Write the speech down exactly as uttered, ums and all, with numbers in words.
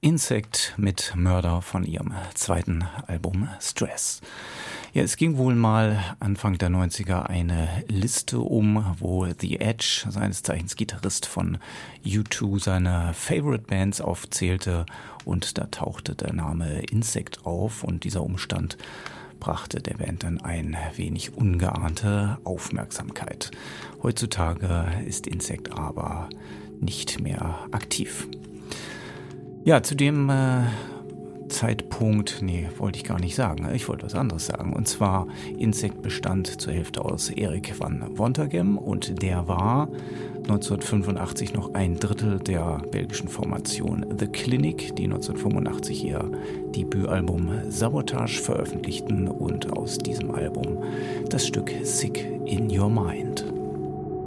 Insect mit Murder von ihrem zweiten Album Stress. Ja, es ging wohl mal Anfang der neunziger eine Liste um, wo The Edge, seines Zeichens Gitarrist von U zwei, seine Favorite Bands aufzählte und da tauchte der Name Insect auf und dieser Umstand brachte der Band dann ein wenig ungeahnte Aufmerksamkeit. Heutzutage ist Insect aber nicht mehr aktiv. Ja, zu dem äh, Zeitpunkt, nee, wollte ich gar nicht sagen, ich wollte was anderes sagen. Und zwar, Insect bestand zur Hälfte aus Erik van Wontergem und der war neunzehnhundertfünfundachtzig noch ein Drittel der belgischen Formation The Clinic, die neunzehnhundertfünfundachtzig ihr Debütalbum Sabotage veröffentlichten und aus diesem Album das Stück Sick in Your Mind.